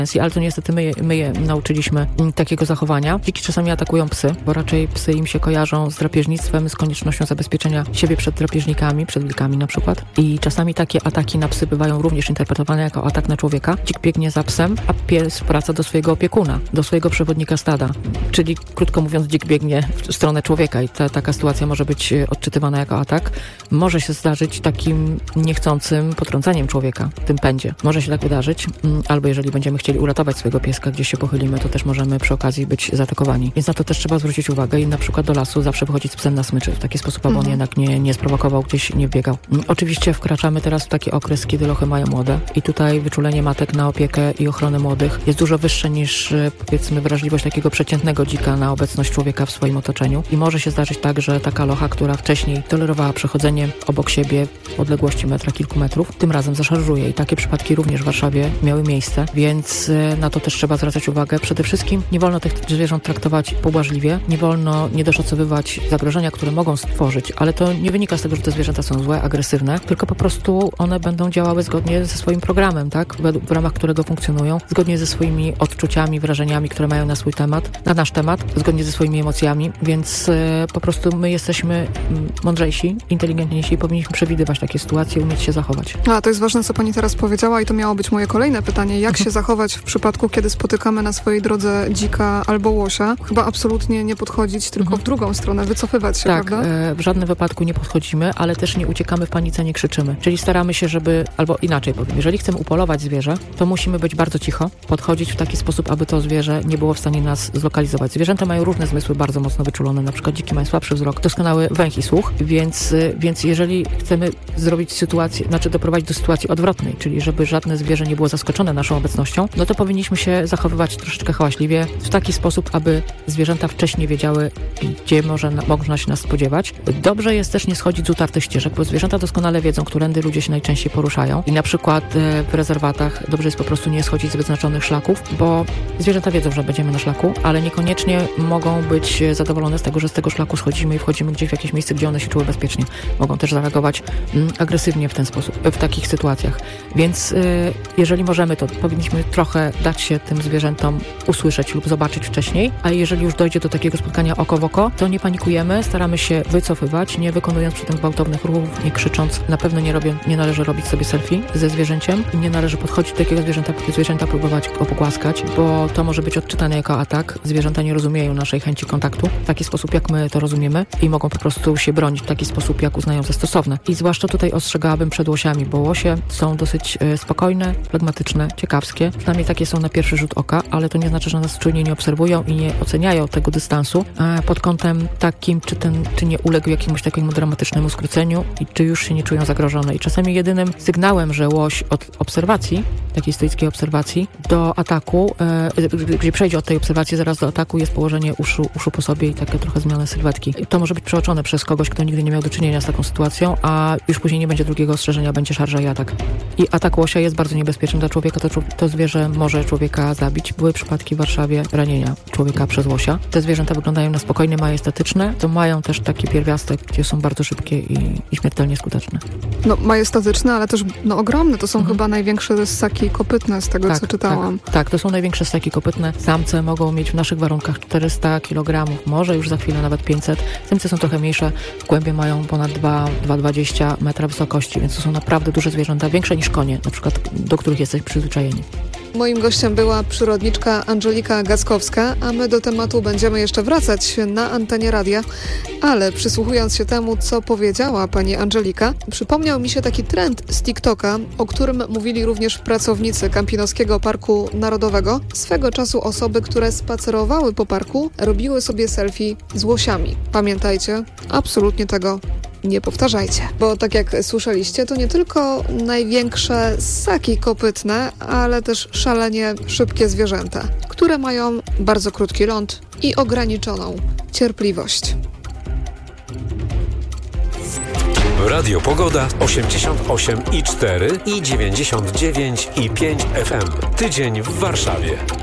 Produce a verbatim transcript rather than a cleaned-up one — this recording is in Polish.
Ale to niestety my je, my je nauczyliśmy takiego zachowania. Dziki czasami atakują psy, bo raczej psy im się kojarzą z drapieżnictwem, z koniecznością zabezpieczenia siebie przed drapieżnikami, przed wilkami na przykład. I czasami takie ataki na psy bywają również interpretowane jako atak na człowieka. Dzik biegnie za psem, a pies wraca do swojego opiekuna, do swojego przewodnika stada. Czyli krótko mówiąc, dzik biegnie w stronę człowieka i ta, taka sytuacja może być odczytywana jako atak. Może się zdarzyć takim niechcącym potrąceniem człowieka w tym pędzie. Może się tak wydarzyć, albo jeżeli będziemy chcieli uratować swojego pieska, gdzieś się pochylimy, to też możemy przy okazji być zaatakowani. Więc na to też trzeba zwrócić uwagę i na przykład do lasu zawsze wychodzić z psem na smyczy w taki sposób, aby on jednak nie, nie sprowokował, gdzieś nie wbiegał. Oczywiście wkraczamy teraz w taki okres, kiedy lochy mają młode i tutaj wyczulenie matek na opiekę i ochronę młodych jest dużo wyższe niż, powiedzmy, wrażliwość takiego przeciętnego dzika na obecność człowieka w swoim otoczeniu. I może się zdarzyć tak, że taka locha, która wcześniej tolerowała przechodzenie obok siebie w odległości metra, kilku metrów, tym razem zaszarżuje i takie przypadki również w Warszawie miały miejsce, więc na to też trzeba zwracać uwagę. Przede wszystkim nie wolno tych zwierząt traktować pobłażliwie, nie wolno niedoszacowywać zagrożenia, które mogą stworzyć, ale to nie wynika z tego, że te zwierzęta są złe, agresywne, tylko po prostu one będą działały zgodnie ze swoim programem, tak? W ramach którego funkcjonują, zgodnie ze swoimi odczuciami, wrażeniami, które mają na swój temat, na nasz temat, zgodnie ze swoimi emocjami, więc e, po prostu my jesteśmy mądrzejsi, inteligentniejsi i powinniśmy przewidywać takie sytuacje, umieć się zachować. A to jest ważne, co pani teraz powiedziała i to miało być moje kolejne pytanie. Jak się zachować w przypadku, kiedy spotykamy na swojej drodze dzika albo łosia? Chyba absolutnie nie podchodzić, tylko mhm. w drugą stronę, wycofywać się, tak, prawda? Tak, w żadnym wypadku nie podchodzimy, ale też nie uciekamy w panice, nie krzyczymy. Czyli staramy się, żeby, albo inaczej powiem, jeżeli chcemy upolować zwierzę, to musimy być bardzo cicho, podchodzić w taki sposób, aby to zwierzę nie było w stanie nas zlokalizować. Zwierzęta mają różne zmysły bardzo mocno wyczulone, na przykład dziki mają słabszy wzrok, doskonały węch i słuch, więc, więc jeżeli chcemy zrobić sytuację, znaczy doprowadzić do sytuacji odwrotnej, czyli żeby żadne zwierzę nie było zaskoczone naszą obecnością, no to powinniśmy się zachowywać troszeczkę hałaśliwie, w taki sposób, aby zwierzęta wcześniej wiedziały, gdzie może, można się nas spodziewać. Dobrze jest też nie schodzić z utartych ścieżek, bo zwierzęta doskonale wiedzą, którędy ludzie się najczęściej poruszają i na przykład w rezerwatach dobrze jest po prostu nie schodzić z wyznaczonych szlaków, bo zwierzęta wiedzą, że będziemy na szlaku, ale niekoniecznie mogą być zadowolone z tego, że z tego szlaku schodzimy i wchodzimy gdzieś w jakieś miejsce, gdzie one się czuły bezpiecznie. Mogą też zareagować mm, agresywnie w ten sposób, w takich sytuacjach. Więc y, jeżeli możemy, to powinniśmy trochę dać się tym zwierzętom usłyszeć lub zobaczyć wcześniej, a jeżeli już dojdzie do takiego spotkania oko w oko, to nie panikujemy, staramy się wycofywać, nie wykonując przy tym gwałtownych ruchów, nie krzycząc. Na pewno nie, robię, nie należy robić sobie selfie ze zwierzęciem, nie należy podchodzić do takiego zwierzęta, zwierzęta próbować go pogłaskać, bo to może być odczytane jako atak. Zwierzęta nie rozumieją naszej chęci kontaktu w taki sposób, jak my to rozumiemy i mogą po prostu się bronić w taki sposób, jak uznają za stosowne. I zwłaszcza tutaj ostrzegałabym przed łosiami, bo łosie są dosyć e, spokojne, flegmatyczne, ciekawskie. Przynajmniej takie są na pierwszy rzut oka, ale to nie znaczy, że nas czujnie nie obserwują i nie oceniają tego dystansu e, pod kątem takim, czy ten, czy nie uległ jakiemuś takiemu dramatycznemu skróceniu i czy już się nie czują zagrożone. I czasami jedynym sygnałem, że łoś od obserwacji, takiej stoickiej obserwacji, do ataku, e, gdzie przejdzie od tej obserwacji zaraz do ataku, jest położenie uszu, uszu po sobie i taka trochę zmiana sylwetki. I to może być przeoczone przez kogoś, kto nigdy nie miał do czynienia z taką sytuacją, a już później nie będzie drugiego ostrzeżenia, będzie szarża i atak. I atak łosia jest bardzo niebezpieczny dla człowieka, to, to zwierzę może człowieka zabić. Były przypadki w Warszawie ranienia człowieka przez łosia. Te zwierzęta wyglądają na spokojne, majestatyczne, to mają też taki pierwiastek, gdzie są bardzo szybkie i, i śmiertelnie skuteczne. No majestatyczne, ale też no, ogromne. To są mhm. chyba największe ssaki kopytne z tego, tak, co czytałam. Tak, tak, to są największe ssaki kopytne. Samce mogą mieć w naszych warunkach czterysta kilogramów, może już za chwilę nawet pięćset. Samce są trochę mniejsze, w głębie mają ponad dwa przecinek dwadzieścia metra wysokości, więc to są naprawdę duże zwierzęta, większe niż konie, na przykład, do których jesteśmy przyzwyczajeni. Moim gościem była przyrodniczka Andżelika Gackowska, a my do tematu będziemy jeszcze wracać na antenie radia, ale przysłuchując się temu, co powiedziała pani Andżelika, przypomniał mi się taki trend z TikToka, o którym mówili również pracownicy Kampinoskiego Parku Narodowego. Swego czasu osoby, które spacerowały po parku, robiły sobie selfie z łosiami. Pamiętajcie, absolutnie tego nie powtarzajcie, bo tak jak słyszeliście, to nie tylko największe ssaki kopytne, ale też szalenie szybkie zwierzęta, które mają bardzo krótki ląd i ograniczoną cierpliwość. Radio Pogoda osiemdziesiąt osiem i cztery i dziewięćdziesiąt dziewięć i pięć F M. Tydzień w Warszawie.